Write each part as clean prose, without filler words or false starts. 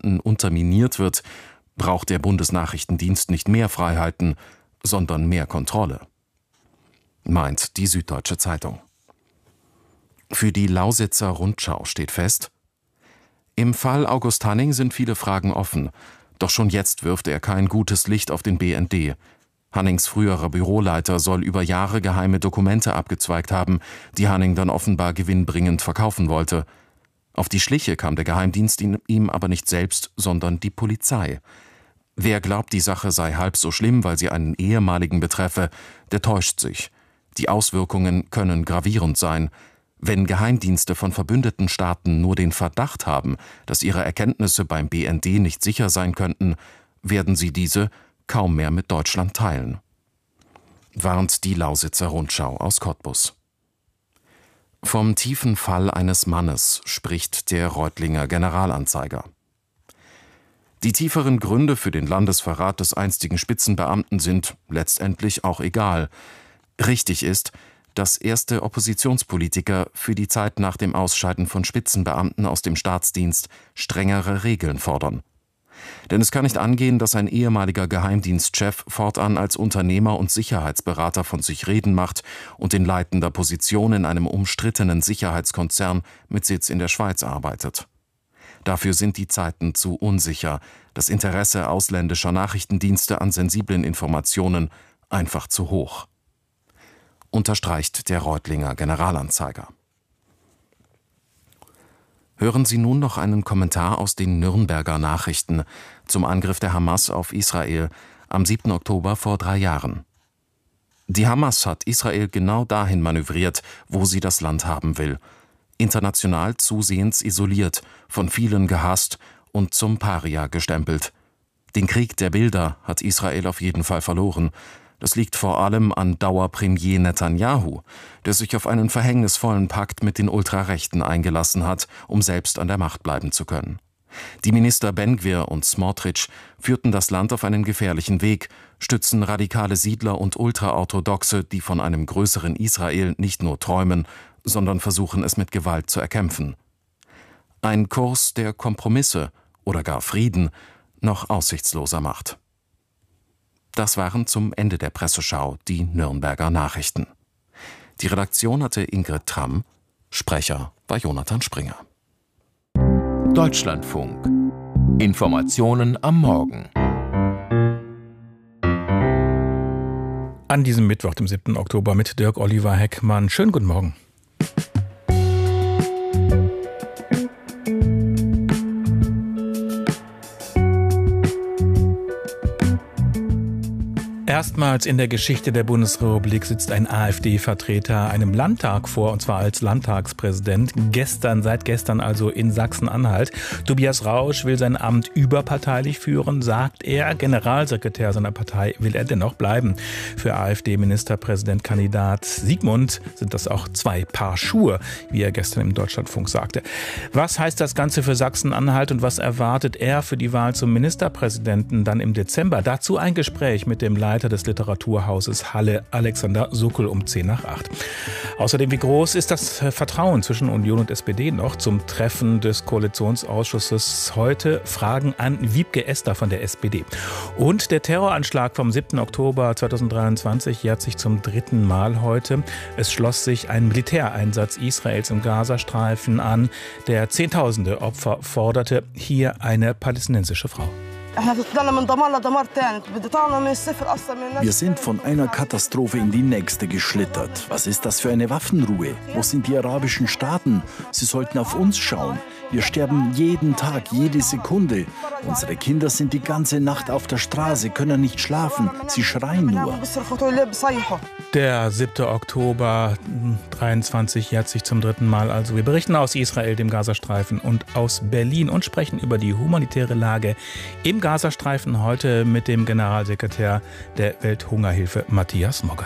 Informanten unterminiert wird, braucht der Bundesnachrichtendienst nicht mehr Freiheiten, sondern mehr Kontrolle. Meint die Süddeutsche Zeitung. Für die Lausitzer Rundschau steht fest: Im Fall August Hanning sind viele Fragen offen, doch schon jetzt wirft er kein gutes Licht auf den BND. Hannings früherer Büroleiter soll über Jahre geheime Dokumente abgezweigt haben, die Hanning dann offenbar gewinnbringend verkaufen wollte. Auf die Schliche kam der Geheimdienst ihm aber nicht selbst, sondern die Polizei. Wer glaubt, die Sache sei halb so schlimm, weil sie einen Ehemaligen betreffe, der täuscht sich. Die Auswirkungen können gravierend sein. Wenn Geheimdienste von verbündeten Staaten nur den Verdacht haben, dass ihre Erkenntnisse beim BND nicht sicher sein könnten, werden sie diese kaum mehr mit Deutschland teilen. Warnt die Lausitzer Rundschau aus Cottbus. Vom tiefen Fall eines Mannes spricht der Reutlinger Generalanzeiger. Die tieferen Gründe für den Landesverrat des einstigen Spitzenbeamten sind letztendlich auch egal. Richtig ist, dass erste Oppositionspolitiker für die Zeit nach dem Ausscheiden von Spitzenbeamten aus dem Staatsdienst strengere Regeln fordern. Denn es kann nicht angehen, dass ein ehemaliger Geheimdienstchef fortan als Unternehmer und Sicherheitsberater von sich reden macht und in leitender Position in einem umstrittenen Sicherheitskonzern mit Sitz in der Schweiz arbeitet. Dafür sind die Zeiten zu unsicher, das Interesse ausländischer Nachrichtendienste an sensiblen Informationen einfach zu hoch. Unterstreicht der Reutlinger Generalanzeiger. Hören Sie nun noch einen Kommentar aus den Nürnberger Nachrichten zum Angriff der Hamas auf Israel am 7. Oktober vor 3 Jahren. Die Hamas hat Israel genau dahin manövriert, wo sie das Land haben will. International zusehends isoliert, von vielen gehasst und zum Paria gestempelt. Den Krieg der Bilder hat Israel auf jeden Fall verloren. Das liegt vor allem an Dauerpremier Netanyahu, der sich auf einen verhängnisvollen Pakt mit den Ultrarechten eingelassen hat, um selbst an der Macht bleiben zu können. Die Minister Ben-Gvir und Smotrich führten das Land auf einen gefährlichen Weg, stützen radikale Siedler und Ultraorthodoxe, die von einem größeren Israel nicht nur träumen, sondern versuchen es mit Gewalt zu erkämpfen. Ein Kurs, der Kompromisse oder gar Frieden noch aussichtsloser macht. Das waren zum Ende der Presseschau die Nürnberger Nachrichten. Die Redaktion hatte Ingrid Tramm, Sprecher war Jonathan Springer. Deutschlandfunk. Informationen am Morgen. An diesem Mittwoch, dem 7. Oktober, mit Dirk Oliver Heckmann. Schönen guten Morgen. Erstmals in der Geschichte der Bundesrepublik sitzt ein AfD-Vertreter einem Landtag vor, und zwar als Landtagspräsident. Seit gestern also in Sachsen-Anhalt. Tobias Rausch will sein Amt überparteilich führen, sagt er. Generalsekretär seiner Partei will er dennoch bleiben. Für AfD-Ministerpräsidentkandidat Siegmund sind das auch 2 Paar Schuhe, wie er gestern im Deutschlandfunk sagte. Was heißt das Ganze für Sachsen-Anhalt und was erwartet er für die Wahl zum Ministerpräsidenten dann im Dezember? Dazu ein Gespräch mit dem Leiter des Literaturhauses Halle, Alexander Sokol, um 7:10. Außerdem, wie groß ist das Vertrauen zwischen Union und SPD noch zum Treffen des Koalitionsausschusses heute? Fragen an Wiebke Esther von der SPD. Und der Terroranschlag vom 7. Oktober 2023 jährt sich zum 3. Mal heute. Es schloss sich ein Militäreinsatz Israels im Gazastreifen an, der Zehntausende Opfer forderte. Hier eine palästinensische Frau. Wir sind von einer Katastrophe in die nächste geschlittert. Was ist das für eine Waffenruhe? Wo sind die arabischen Staaten? Sie sollten auf uns schauen. Wir sterben jeden Tag, jede Sekunde. Unsere Kinder sind die ganze Nacht auf der Straße, können nicht schlafen. Sie schreien nur. Der 7. Oktober 23 jährt sich zum 3. Mal. Also wir berichten aus Israel, dem Gazastreifen und aus Berlin und sprechen über die humanitäre Lage im Gazastreifen heute mit dem Generalsekretär der Welthungerhilfe Matthias Mogge.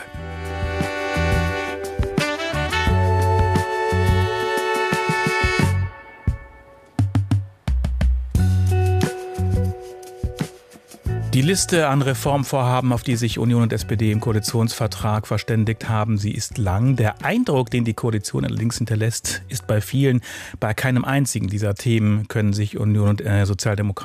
Die Liste an Reformvorhaben, auf die sich Union und SPD im Koalitionsvertrag verständigt haben, sie ist lang. Der Eindruck, den die Koalition allerdings hinterlässt, ist bei vielen, bei keinem einzigen dieser Themen können sich Union und Sozialdemokraten